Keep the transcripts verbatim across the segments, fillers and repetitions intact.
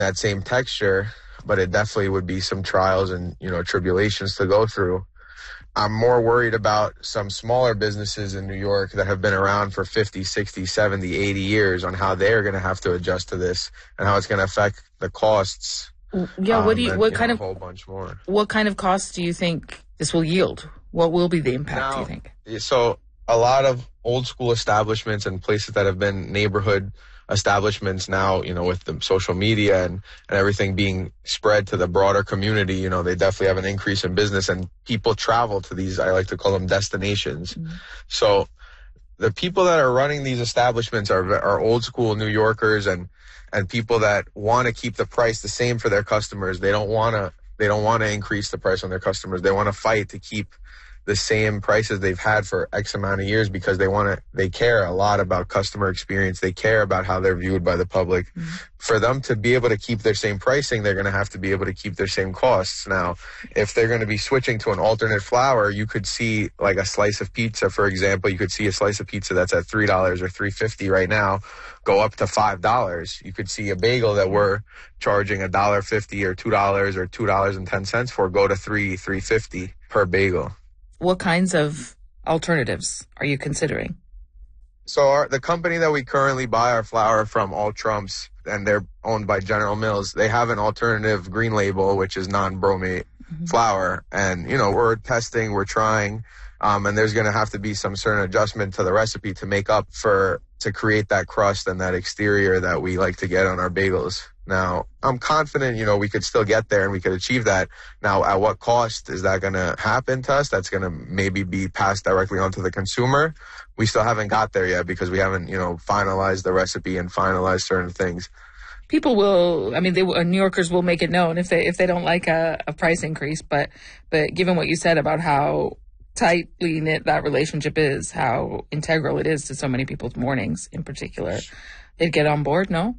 that same texture, but it definitely would be some trials and, you know, tribulations to go through. I'm more worried about some smaller businesses in New York that have been around for fifty, sixty, seventy, eighty years on how they're going to have to adjust to this and how it's going to affect the costs. Yeah, what do you, um, what and, kind know, of, a whole bunch more. What kind of costs do you think this will yield? What will be the impact, now, do you think? So a lot of old school establishments and places that have been neighborhood establishments now, you know, with the social media and, and everything being spread to the broader community, you know, they definitely have an increase in business and people travel to these, I like to call them destinations. Mm-hmm. So the people that are running these establishments are, are old school New Yorkers and, and people that want to keep the price the same for their customers. They don't want to, they don't want to increase the price on their customers. They want to fight to keep the same prices they've had for X amount of years because they want to, they care a lot about customer experience. They care about how they're viewed by the public. Mm-hmm. For them to be able to keep their same pricing, they're going to have to be able to keep their same costs. Now, if they're going to be switching to an alternate flour, you could see like a slice of pizza, for example, you could see a slice of pizza that's at three dollars or three fifty right now go up to five dollars. You could see a bagel that we're charging a dollar fifty or two dollars or two dollars and ten cents for go to three, three fifty per bagel. What kinds of alternatives are you considering? So our, the company that we currently buy our flour from, All Trumps, and they're owned by General Mills, they have an alternative green label, which is non-bromate mm-hmm. flour. And, you know, we're testing, we're trying, um, and there's going to have to be some certain adjustment to the recipe to make up for, to create that crust and that exterior that we like to get on our bagels. Now, I'm confident, you know, we could still get there and we could achieve that. Now, at what cost is that going to happen to us? That's going to maybe be passed directly on to the consumer. We still haven't got there yet because we haven't, you know, finalized the recipe and finalized certain things. People will, I mean, they, New Yorkers will make it known if they if they don't like a, a price increase. But but given what you said about how tightly knit that relationship is, how integral it is to so many people's mornings in particular, they'd get on board, no?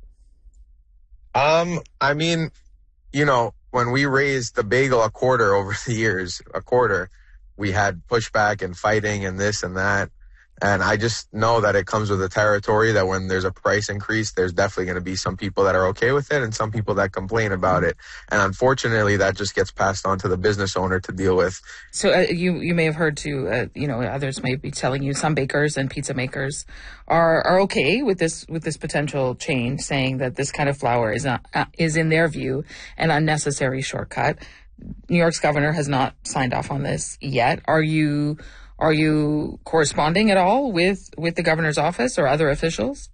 Um, I mean, you know, when we raised the bagel a quarter over the years, a quarter, we had pushback and fighting and this and that. And I just know that it comes with the territory that when there's a price increase, there's definitely going to be some people that are okay with it and some people that complain about it. And unfortunately, that just gets passed on to the business owner to deal with. So uh, you you may have heard too, uh, you know, others may be telling you some bakers and pizza makers are are okay with this with this potential change, saying that this kind of flour is not uh, is in their view an unnecessary shortcut. New York's governor has not signed off on this yet. Are you Are you corresponding at all with, with the governor's office or other officials?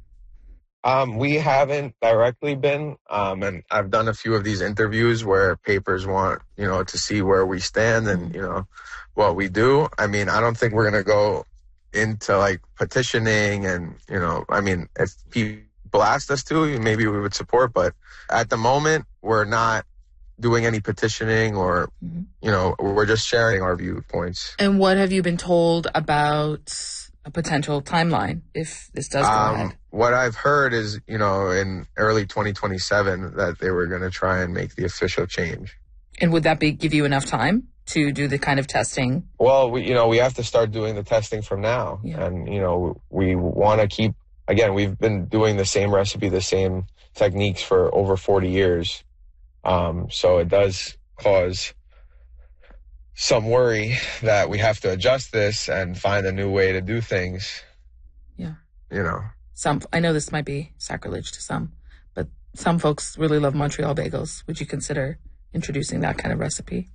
Um, we haven't directly been, um, and I've done a few of these interviews where papers want, you know, to see where we stand and, you know, what we do. I mean, I don't think we're going to go into like petitioning and, you know, I mean, if people asked us to, maybe we would support, but at the moment we're not doing any petitioning or, mm-hmm. you know, we're just sharing our viewpoints. And what have you been told about a potential timeline if this does go um, ahead? What I've heard is, you know, in early twenty twenty-seven that they were going to try and make the official change. And would that be give you enough time to do the kind of testing? Well, we, you know, we have to start doing the testing from now. Yeah. And, you know, we want to keep, again, we've been doing the same recipe, the same techniques for over forty years. Um, so it does cause some worry that we have to adjust this and find a new way to do things. Yeah. You know. Some, I know this might be sacrilege to some, but some folks really love Montreal bagels. Would you consider introducing that kind of recipe?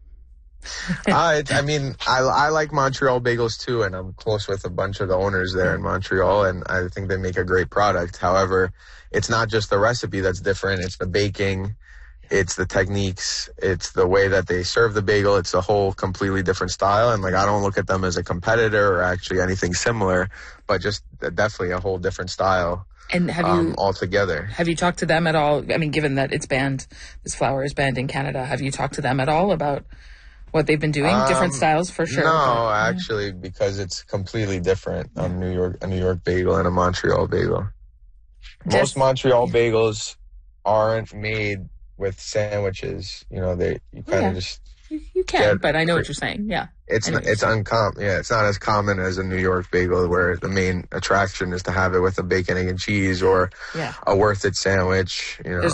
uh, it, I mean, I, I like Montreal bagels too, and I'm close with a bunch of the owners there in Montreal, and I think they make a great product. However, it's not just the recipe that's different. It's the baking. It's the techniques, it's the way that they serve the bagel. It's a whole completely different style. And like, I don't look at them as a competitor or actually anything similar, but just definitely a whole different style. And have you um, altogether? Have you talked to them at all? I mean, given that it's banned, this flour is banned in Canada, have you talked to them at all about what they've been doing? Um, different styles for sure. No, but, actually, because it's completely different. Yeah. Um, New York, a New York bagel and a Montreal bagel. Just, Most Montreal yeah. bagels aren't made with sandwiches, you know, they you kind of yeah. just you, you can, get, but I know what you're saying. Yeah, it's not, it's uncommon. Yeah, it's not as common as a New York bagel, where the main attraction is to have it with a bacon, egg, and cheese or yeah. a worth it sandwich. You know. There's